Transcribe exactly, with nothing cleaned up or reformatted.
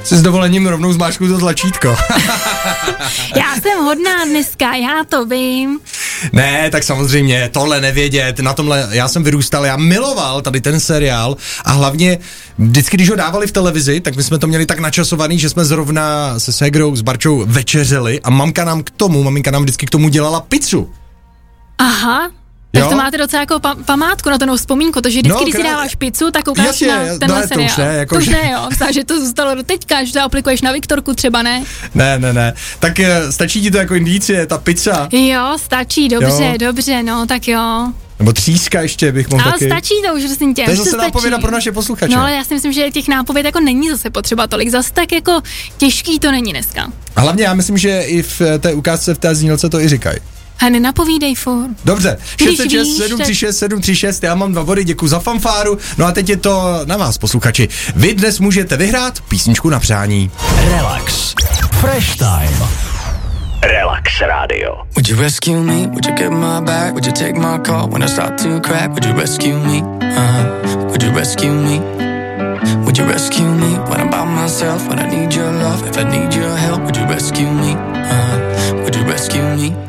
Si s dovolením rovnou zmáčknu to tlačítko. Já jsem hodná dneska, já to vím. Ne, tak samozřejmě, tohle nevědět, na tomhle, já jsem vyrůstal, já miloval tady ten seriál a hlavně vždycky, když ho dávali v televizi, tak my jsme to měli tak načasovaný, že jsme zrovna se ségrou, s Barčou večeřili a mamka nám k tomu, maminka nám vždycky k tomu dělala pizzu. Aha. Tak Jo? to máte docela jako pa- památku na to, no vzpomínku, to, že vždycky, No, když si krát... dáváš pizzu, tak koukáš Jasně, na tenhle no, seriál. To už ne, jako to už že... ne, jo, Vzdá, že to zůstalo do teďka, že to aplikuješ na Viktorku třeba, ne? Ne, ne, ne, tak stačí ti to jako indicie, ta pizza. Jo, stačí, dobře, Jo. dobře, no, tak jo. Nebo tříska ještě bych mohl Ale taky. stačí to už, prosím tě. To je už zase stačí. nápověda pro naše posluchače. No ale já si myslím, že těch nápověd jako není zase potřeba tolik, zase tak jako těžký to není dneska. A hlavně já myslím, že i v té ukázce v té znělce to i říkají. A nenapovídej furt. Dobře, Když šest set šest víš, sedm tak- tři šest sedm tři šest, já mám dva body, děkuji za fanfáru, no a teď je to na vás, posluchači. Vy dnes můžete vyhrát písničku na přání. Relax. Fresh time. Relax Radio. Would you rescue me? Would you get my back? Would you take my call when I start to crack? Would you rescue me? Uh-huh. Would you rescue me? Would you rescue me when I'm by myself? When I need your love, if I need your help, would you rescue me? Uh-huh. Would you rescue me?